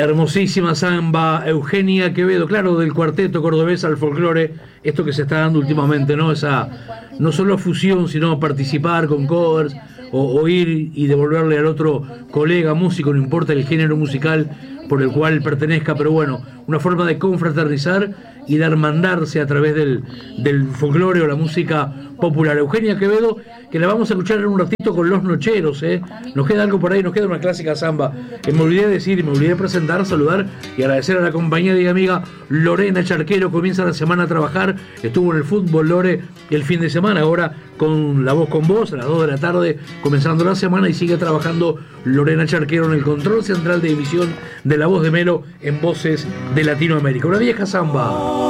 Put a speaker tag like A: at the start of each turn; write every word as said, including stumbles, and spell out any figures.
A: Hermosísima samba, Eugenia Quevedo, claro, del cuarteto cordobés al folclore, esto que se está dando últimamente, ¿no? Esa, no solo fusión, sino participar con covers, o, o ir y devolverle al otro colega músico, no importa el género musical por el cual pertenezca, pero bueno, una forma de confraternizar y de hermandarse a través del, del folclore o la música popular. Eugenia Quevedo, que la vamos a escuchar en un ratito con Los Nocheros, ¿eh? Nos queda algo por ahí, nos queda una clásica samba, que me olvidé de decir y me olvidé de presentar, saludar y agradecer a la compañía y amiga Lorena Charquero. Comienza la semana a trabajar, estuvo en el fútbol, Lore, el fin de semana, ahora con La Voz con Vos, a las dos de la tarde, comenzando la semana, y sigue trabajando Lorena Charquero en el control central de emisión de La Voz de Melo en Voces de Latinoamérica. Una vieja samba.